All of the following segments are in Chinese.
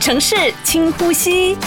城市轻呼吸。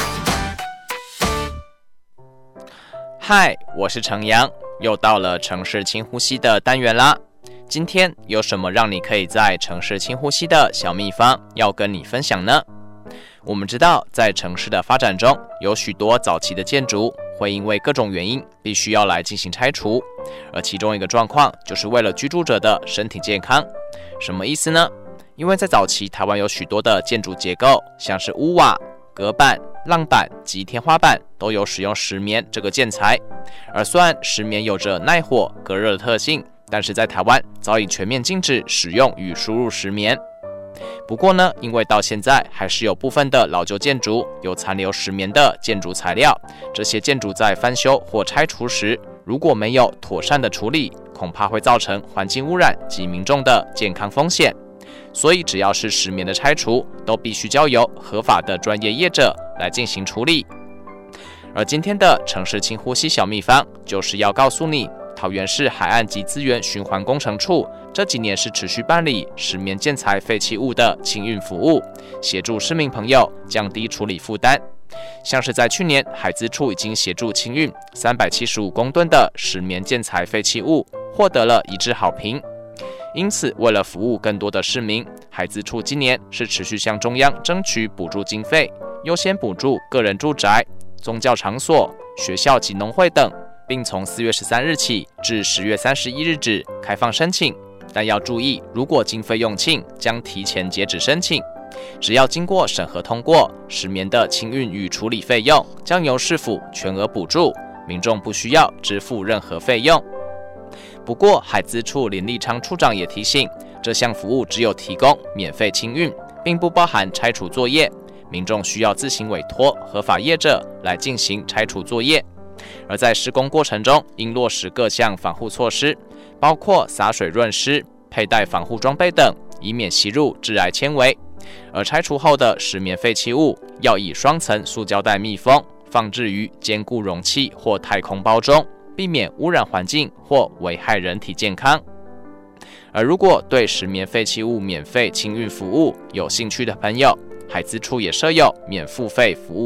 嗨，我是程阳，又到了城市轻呼吸的单元啦。今天有什么让你可以在城市轻呼吸的小秘方要跟你分享呢？我们知道，在城市的发展中，有许多早期的建筑会因为各种原因必须要来进行拆除，而其中一个状况就是为了居住者的身体健康。什么意思呢？因为在早期台湾有许多的建筑结构，像是屋瓦、隔板、浪板及天花板都有使用石棉这个建材。而虽然石棉有着耐火、隔热的特性，但是在台湾早已全面禁止使用与输入石棉。不过呢，因为到现在还是有部分的老旧建筑有残留石棉的建筑材料，这些建筑在翻修或拆除时，如果没有妥善的处理，恐怕会造成环境污染及民众的健康风险。所以只要是石棉的拆除，都必须交由合法的专业业者来进行处理。而今天的城市轻呼吸小秘方，就是要告诉你，桃园市海岸及资源循环工程处这几年是持续办理石棉建材废弃物的清运服务，协助市民朋友降低处理负担。像是在去年，海资处已经协助清运375公吨的石棉建材废弃物，获得了一致好评。因此，为了服务更多的市民，海资处今年是持续向中央争取补助经费，优先补助个人住宅、宗教场所、学校及农会等，并从4月13日起至10月31日止开放申请。但要注意，如果经费用罄，将提前截止申请。只要经过审核通过，石棉的清运与处理费用将由市府全额补助，民众不需要支付任何费用。不过，海资处林立昌处长也提醒，这项服务只有提供免费清运，并不包含拆除作业，民众需要自行委托合法业者来进行拆除作业。而在施工过程中，应落实各项防护措施，包括洒水润湿、佩戴防护装备等，以免吸入致癌纤维。而拆除后的石棉废弃物要以双层塑胶袋密封，放置于坚固容器或太空包中，避免污染环境或危害人体健康。而如果对石棉废弃物免费清运服务有兴趣的朋友，海资处也设有免付费服务